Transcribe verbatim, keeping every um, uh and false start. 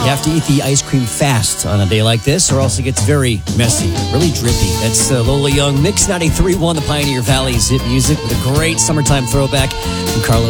You have to eat the ice cream fast on a day like this, or else it gets very messy, really drippy. That's uh, Lola Young, Mix ninety-three point one, the Pioneer Valley Zip Music, with a great summertime throwback from Carlos